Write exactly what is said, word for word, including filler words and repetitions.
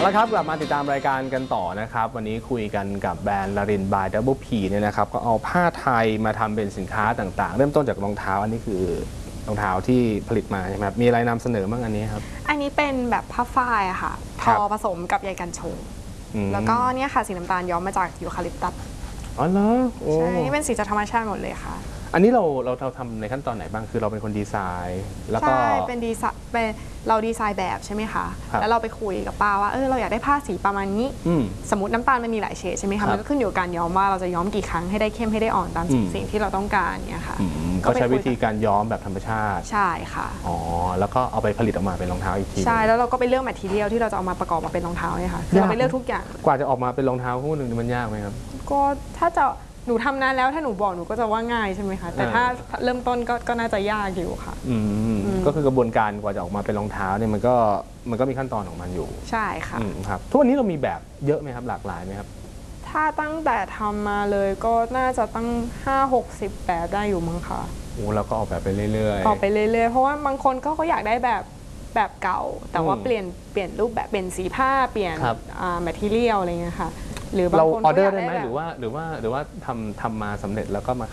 แล้วครับกลับมาติดตามรายการกันต่อนะครับวันนี้คุยกันกับแบรนด์ลารินบายดับเบิลพีเนี่ยนะครับก็เอาผ้าไทยมาทำเป็นสินค้าต่างๆเริ่มต้นจากรองเท้าอันนี้คือรองเท้าที่ผลิตมาใช่ไหมครับมีอะไรนำเสนอบ้างอันนี้ครับอันนี้เป็นแบบผ้าฝ้ายอะค่ะทอผสมกับใยกันชงแล้วก็เนี่ยค่ะสีน้ำตาลย้อมมาจากยูคาลิปตัสอ๋อเหรอใช่นี่เป็นสีจากธรรมชาติหมดเลยค่ะอันนี้เราเราเราทำในขั้นตอนไหนบ้างคือเราเป็นคนดีไซน์แล้วก็ใช่เป็นดีไซน์เป็นเราดีไซน์แบบใช่ไหมคะแล้วเราไปคุยกับป้าว่าเออเราอยากได้ผ้าสีประมาณนี้สมมติน้ำตาลมันมีหลายเฉดใช่ไหมคะมันก็ขึ้นอยู่กับการย้อมว่าเราจะย้อมกี่ครั้งให้ได้เข้มให้ได้อ่อนตามสิ่งที่เราต้องการเนี่ยค่ะก็ใช้วิธีการย้อมแบบธรรมชาติใช่ค่ะอ๋อแล้วก็เอาไปผลิตออกมาเป็นรองเท้าอีกทีใช่แล้วเราก็ไปเลือกแมททีเรียลที่เราจะเอามาประกอบมาเป็นรองเท้าเนี่ยค่ะคือเราไปเลือกทุกอย่างกว่าจะออกมาเป็นรองเท้าคู่หนึ่งมันยากไหมครับก็ถ้าจะหนูทำนานแล้วถ้าหนูบอกหนูก็จะว่าง่ายใช่ไหมคะแต่ถ้าเริ่มต้นก็ก็น่าจะยากอยู่ค่ะอืมก็คือกระบวนการกว่าจะออกมาเป็นรองเท้าเนี่ยมันก็มันก็มีขั้นตอนของมันอยู่ใช่ค่ะครับทุกวันนี้เรามีแบบเยอะไหมครับหลากหลายไหมครับถ้าตั้งแต่ทำมาเลยก็น่าจะตั้งห้าหกสิบแบบได้อยู่มั้งค่ะโอ้เราก็ออกแบบไปเรื่อยๆออกไปเรื่อยๆเพราะว่าบางคนก็เขาอยากได้แบบแบบเก่าแต่ว่าเปลี่ยนเปลี่ยนรูปแบบเปลี่ยนสีผ้าเปลี่ยนแมททีเรียลอะไรเงี้ยค่ะหรือบางคนเราออเดอร์ได้ไหมหรือว่าหรือว่าหรือว่าทำทำมาสำเร็จแล้วก็มา